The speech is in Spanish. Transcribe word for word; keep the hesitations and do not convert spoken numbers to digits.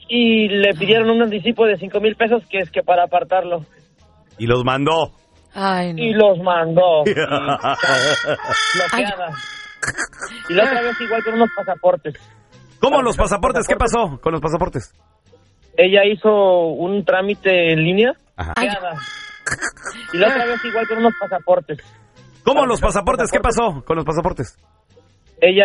y le pidieron un anticipo de cinco mil pesos que es que para apartarlo. Y los mandó. Ay, no. Y los mandó. Y, bloqueada. Y la otra vez igual con unos pasaportes. ¿Cómo los pasaportes? ¿Qué pasó con los pasaportes? Ella hizo un trámite en línea. Ajá. Y la otra vez igual con unos pasaportes. ¿Cómo los pasaportes? ¿Qué pasó con los pasaportes? Ella